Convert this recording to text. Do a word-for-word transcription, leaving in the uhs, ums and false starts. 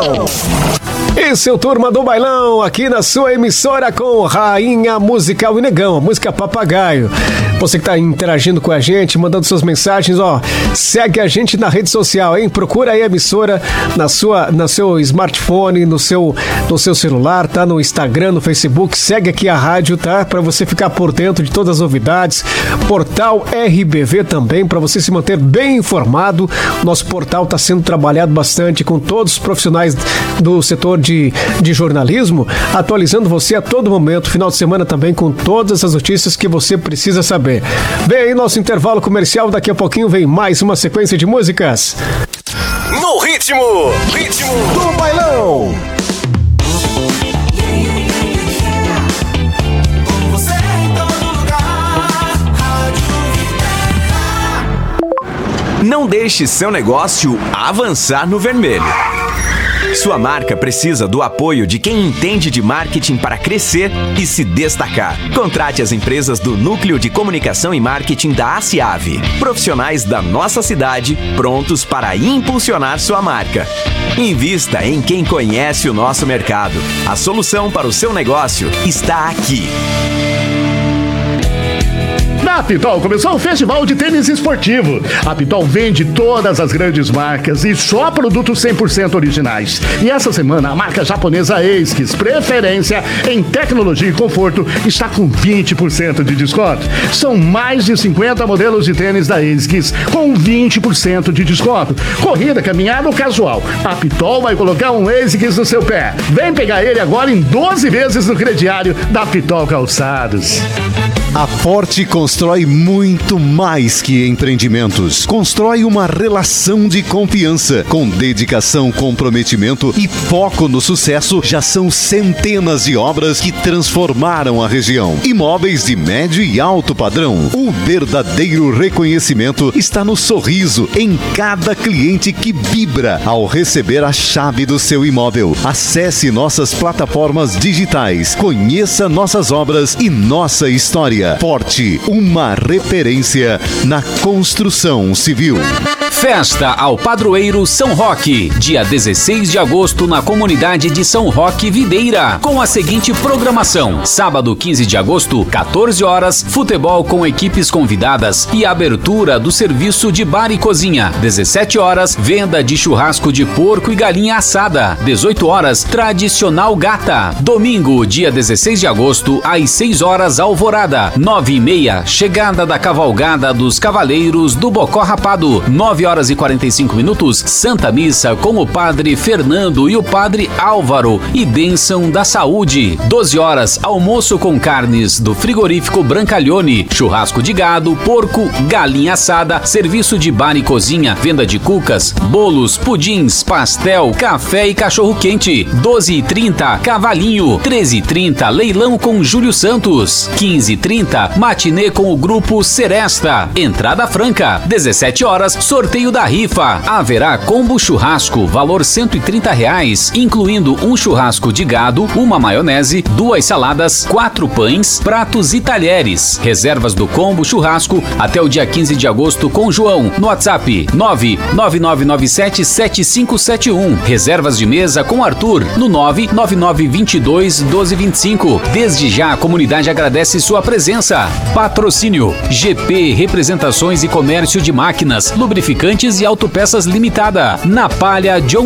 Bailão. Esse é o Turma do Bailão, aqui na sua emissora com Rainha Musical e Negão, a música Papagaio. Você que tá interagindo com a gente, mandando suas mensagens, ó, segue a gente na rede social, hein? Procura aí a emissora na sua, no seu smartphone, no seu, no seu celular, tá? No Instagram, no Facebook, segue aqui a rádio, tá? Pra você ficar por dentro de todas as novidades. Portal R B V também, pra você se manter bem informado. Nosso portal tá sendo trabalhado bastante com todos os profissionais do setor de, de jornalismo, atualizando você a todo momento, final de semana também com todas as notícias que você precisa saber. Vem aí nosso intervalo comercial, daqui a pouquinho vem mais uma sequência de músicas. No ritmo, ritmo do bailão. Não deixe seu negócio avançar no vermelho. Sua marca precisa do apoio de quem entende de marketing para crescer e se destacar. Contrate as empresas do Núcleo de Comunicação e Marketing da ACIAV. Profissionais da nossa cidade prontos para impulsionar sua marca. Invista em quem conhece o nosso mercado. A solução para o seu negócio está aqui. Na Pitol começou o Festival de Tênis Esportivo. A Pitol vende todas as grandes marcas e só produtos cem por cento originais. E essa semana a marca japonesa ASICS, preferência em tecnologia e conforto, está com vinte por cento de desconto. São mais de cinquenta modelos de tênis da ASICS com vinte por cento de desconto. Corrida, caminhada ou casual. A Pitol vai colocar um ASICS no seu pé. Vem pegar ele agora em doze vezes no crediário da Pitol Calçados. A Forte constrói muito mais que empreendimentos. Constrói uma relação de confiança. Com dedicação, comprometimento e foco no sucesso, já são centenas de obras que transformaram a região. Imóveis de médio e alto padrão. O verdadeiro reconhecimento está no sorriso em cada cliente que vibra ao receber a chave do seu imóvel. Acesse nossas plataformas digitais. Conheça nossas obras e nossa história. Forte, uma referência na construção civil. Festa ao Padroeiro São Roque, dia dezesseis de agosto na comunidade de São Roque Videira, com a seguinte programação: sábado quinze de agosto, quatorze horas, futebol com equipes convidadas e abertura do serviço de bar e cozinha. dezessete horas, venda de churrasco de porco e galinha assada. dezoito horas, tradicional gata. Domingo, dia dezesseis de agosto, às seis horas, alvorada. nove e meia, chegada da cavalgada dos Cavaleiros do Bocó Rapado. nove horas e quarenta e cinco minutos, Santa Missa com o Padre Fernando e o Padre Álvaro e bênção da saúde. doze horas, almoço com carnes do frigorífico Brancalhone, churrasco de gado, porco, galinha assada, serviço de bar e cozinha, venda de cucas, bolos, pudins, pastel, café e cachorro quente. doze e trinta, cavalinho. treze e trinta, leilão com Júlio Santos. quinze e trinta, matinê com o grupo Seresta. Entrada franca. dezessete horas, sorteio da rifa. Haverá combo churrasco, valor cento e trinta reais, incluindo um churrasco de gado, uma maionese, duas saladas, quatro pães, pratos e talheres. Reservas do combo churrasco até o dia quinze de agosto com João, no WhatsApp nove nove nove nove sete sete cinco sete um. Reservas de mesa com Arthur no nove nove nove dois dois um dois dois cinco. Desde já a comunidade agradece sua presença. Patrocínio G P Representações e Comércio de Máquinas, Lubrificantes e Autopeças Limitada. Na Palha John